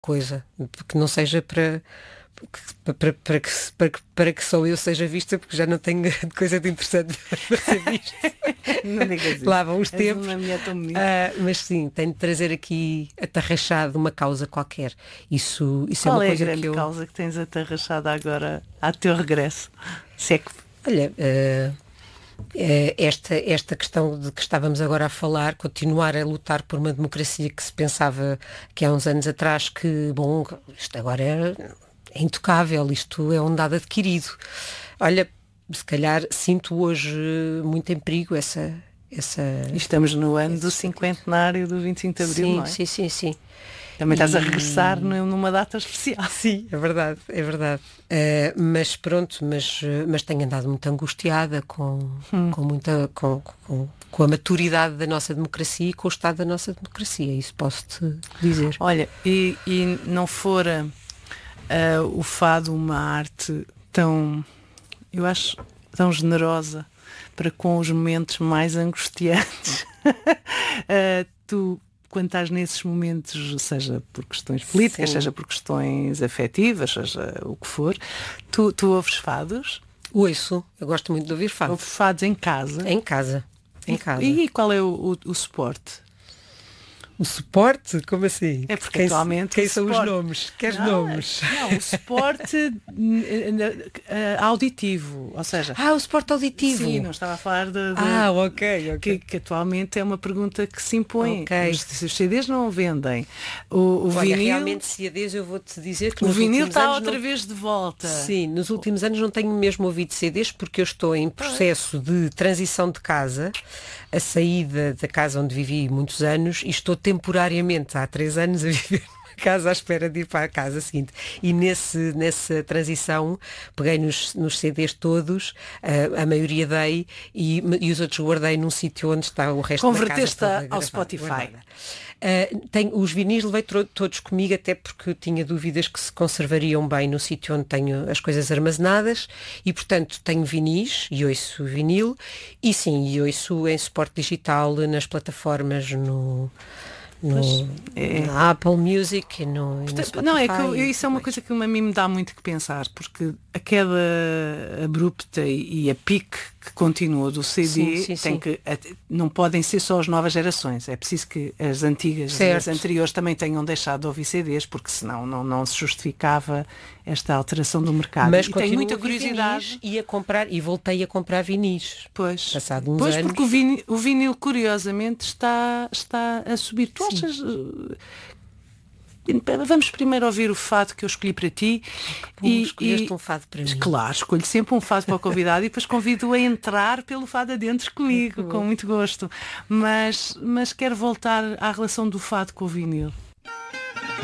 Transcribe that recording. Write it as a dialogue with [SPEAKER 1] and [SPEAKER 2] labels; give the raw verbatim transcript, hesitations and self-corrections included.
[SPEAKER 1] coisa, que não seja para, para, para, para, que, para, que, para que só eu seja vista, porque já não tenho grande coisa de interessante para ser vista.
[SPEAKER 2] Não digas isso.
[SPEAKER 1] Lá vão os
[SPEAKER 2] És
[SPEAKER 1] tempos.
[SPEAKER 2] uma mulher tão bonita.
[SPEAKER 1] Uh, mas sim, tenho de trazer aqui atarrachado uma causa qualquer. Isso, isso
[SPEAKER 2] Qual
[SPEAKER 1] é uma
[SPEAKER 2] é
[SPEAKER 1] coisa
[SPEAKER 2] a grande
[SPEAKER 1] que eu...
[SPEAKER 2] causa que tens atarrachada agora a teu regresso? Se é que...
[SPEAKER 1] Olha, uh, esta, esta questão de que estávamos agora a falar, continuar a lutar por uma democracia que se pensava que há uns anos atrás que, bom, isto agora é, é intocável, isto é um dado adquirido. Olha, se calhar sinto hoje muito em perigo essa... essa
[SPEAKER 2] Estamos no ano
[SPEAKER 1] esse
[SPEAKER 2] do cinquentenário do vinte e cinco de Abril,
[SPEAKER 1] sim,
[SPEAKER 2] não é?
[SPEAKER 1] Sim, sim, sim.
[SPEAKER 2] Também estás
[SPEAKER 1] e...
[SPEAKER 2] a regressar numa data especial.
[SPEAKER 1] Sim, é verdade, é verdade. Uh, mas pronto, mas, mas tenho andado muito angustiada com, hum. com, muita, com, com, com a maturidade da nossa democracia e com o estado da nossa democracia, isso posso-te dizer.
[SPEAKER 2] Olha, e, e não fora uh, o fado uma arte tão, eu acho, tão generosa para com os momentos mais angustiantes, uh, tu... quando estás nesses momentos, seja por questões políticas, Sim. seja por questões afetivas, seja o que for, tu, tu ouves fados?
[SPEAKER 1] Ouço, eu gosto muito de ouvir fados.
[SPEAKER 2] Ouves fados em casa?
[SPEAKER 1] Em casa, em
[SPEAKER 2] e,
[SPEAKER 1] casa.
[SPEAKER 2] E qual é o, o, o suporte?
[SPEAKER 1] O suporte? Como assim?
[SPEAKER 2] É porque
[SPEAKER 1] quem,
[SPEAKER 2] atualmente
[SPEAKER 1] quem são
[SPEAKER 2] suporte...
[SPEAKER 1] os nomes? Queres
[SPEAKER 2] não,
[SPEAKER 1] nomes?
[SPEAKER 2] Não, o suporte uh, auditivo, ou seja...
[SPEAKER 1] Ah, o suporte auditivo.
[SPEAKER 2] Sim, não estava a falar de... de
[SPEAKER 1] ah, ok, ok.
[SPEAKER 2] Que, que atualmente é uma pergunta que se impõe.
[SPEAKER 1] Okay.
[SPEAKER 2] Os, os C Ds não vendem. O, o
[SPEAKER 1] Olha,
[SPEAKER 2] vinil...
[SPEAKER 1] realmente C Ds eu vou-te dizer que
[SPEAKER 2] o
[SPEAKER 1] nos
[SPEAKER 2] vinil está outra
[SPEAKER 1] não...
[SPEAKER 2] vez de volta.
[SPEAKER 1] Sim, nos últimos anos não tenho mesmo ouvido C Ds porque eu estou em processo de transição de casa, a saída da casa onde vivi muitos anos, e estou temporariamente há três anos a viver numa casa à espera de ir para a casa seguinte. E nesse, nessa transição peguei nos, nos C Ds todos, a, a maioria dei e, e os outros guardei num sítio onde está o resto da casa.
[SPEAKER 2] Converteste ao Spotify.
[SPEAKER 1] Uh, tenho, os vinis levei tro- todos comigo, até porque tinha dúvidas que se conservariam bem no sítio onde tenho as coisas armazenadas, e portanto tenho vinis e ouço vinil, e sim, e ouço em suporte digital nas plataformas, no, no é. na Apple Music e no,
[SPEAKER 2] portanto,
[SPEAKER 1] e no Spotify.
[SPEAKER 2] Não, é que eu, isso é uma coisa que a mim me dá muito que pensar, porque a queda abrupta e, e a pique que continua do C D
[SPEAKER 1] sim, sim,
[SPEAKER 2] tem
[SPEAKER 1] sim.
[SPEAKER 2] que, não podem ser só as novas gerações, é preciso que as antigas e as anteriores também tenham deixado de ouvir C Ds, porque senão não, não se justificava esta alteração do mercado.
[SPEAKER 1] Mas
[SPEAKER 2] e tenho muita curiosidade
[SPEAKER 1] e a comprar, e voltei a comprar vinis.
[SPEAKER 2] Pois,
[SPEAKER 1] passado uns
[SPEAKER 2] pois
[SPEAKER 1] anos.
[SPEAKER 2] porque o vinil, o vinil curiosamente está, está a subir. Tu
[SPEAKER 1] sim.
[SPEAKER 2] achas... Vamos primeiro ouvir o fado que eu escolhi para ti.
[SPEAKER 1] Pô, e escolheste e, um fado para mim.
[SPEAKER 2] Claro, escolho sempre um fado para o convidado e depois convido-o a entrar pelo fado adentro comigo, com muito gosto. Mas, mas quero voltar à relação do fado com o vinil.